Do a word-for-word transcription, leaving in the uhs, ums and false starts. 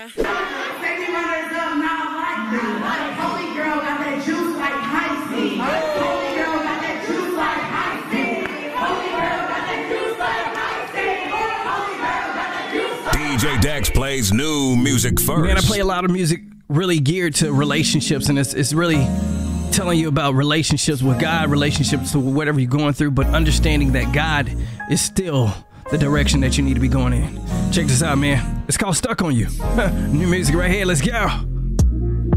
Baby runners up, not like me. Holy girl got that juice like Icy. Holy girl got that juice like Icy. Holy girl got that juice like Icy. Holy girl got that juice like D J Dex plays new music first. Man, I play a lot of music really geared to relationships, and it's it's really telling you about relationships with God, relationships to whatever you're going through, but understanding that God is still the direction that you need to be going in. Check this out, man. It's called Stuck on You. New music right here. Let's go.